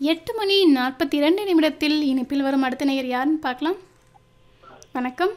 8 மணி 42 நிமிடத்தில் இணைப்பில் வரும் அடுத்த நேயர் யாருன்னு பார்க்கலாம். வணக்கம்.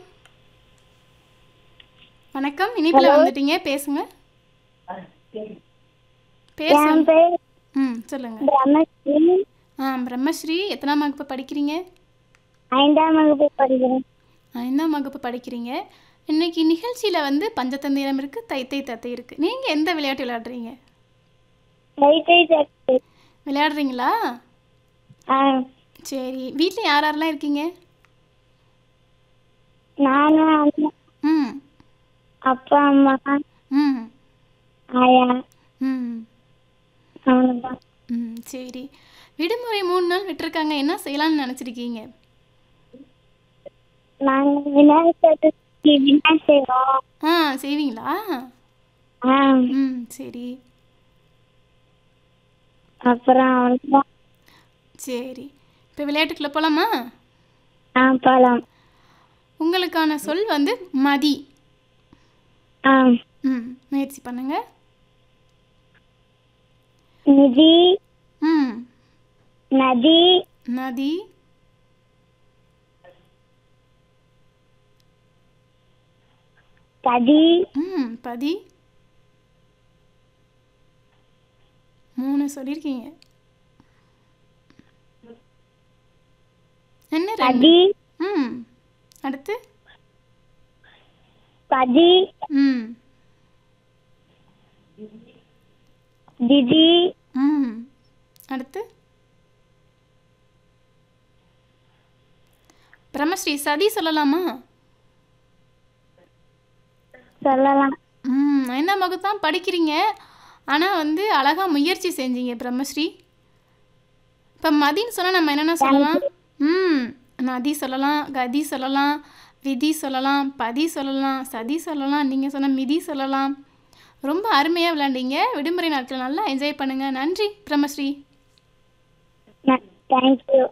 வணக்கம். இணைப்பில் ஹலோ. வந்துட்டீங்க. பேசுங்க. என் பேசுங்க. பேர் சொல்லுங்க. பிரம்மஸ்ரீ. பிரம்மஸ்ரீ எத்தனாம் வகுப்பு படிக்கிறீங்க? 5ஆம் வகுப்பு படிக்கிறேன். 5ஆம் வகுப்பு படிக்கிறீங்க. இன்னைக்கு நிகழ்ச்சியில் வந்து பஞ்சதந்திரம் இருக்குது, தைத்தை தத்தை இருக்குது. நீங்கள் எந்த விளையாட்டு விளையாடுறீங்க? லைட்டை சக்தி. விளையாடுறீங்களா? ஆ, சரி. வீட்டில் யார் யாரெல்லாம் இருக்கீங்க? நானும் அம்மா, ம் அப்பா அம்மா, ம் ஆயா, ம் அவ்வளோதான். சரி. விடுமுறை 3 நாள் விட்டுருக்காங்க. என்ன செய்யலாம்னு நினச்சிருக்கீங்க? நாங்கள் விநாயகர் சதுர்த்தி விநாயகர் செய்வோம். செய்வீங்களா? ஆ, சரி அப்புறம் அவ்வளோதான். சரி. இப்போ விளையாட்டுக்குள்ளே போகலாமா? பழம். உங்களுக்கான சொல் வந்து மதி. ஆ, முயற்சி பண்ணுங்க. நிதி, ம் நதி, நதி, பதி, பதி. 3 சொல்லியிருக்கீங்க. என்ன 2? பதி, அடுத்து? பதி, திதி, அடுத்து? பிரம்மஸ்ரீ சதி சொல்லலாமா? சொல்லலாம். 5ஆம் வகுப்பு தான் படிக்கிறீங்க. ஆனால் வந்து அழகாக முயற்சி செஞ்சீங்க பிரம்மஸ்ரீ. இப்போ மதின்னு சொன்னால் நம்ம என்னென்ன சொல்லலாம்? நதி சொல்லலாம், கதி சொல்லலாம், விதி சொல்லலாம், பதி சொல்லலாம், சதி சொல்லலாம், நீங்கள் சொன்ன மிதி சொல்லலாம். ரொம்ப அருமையாக விளையாண்டீங்க. விடுமுறை நாட்கள் நல்லா என்ஜாய் பண்ணுங்கள். நன்றி பிரம்மஸ்ரீ. தேங்க்யூ.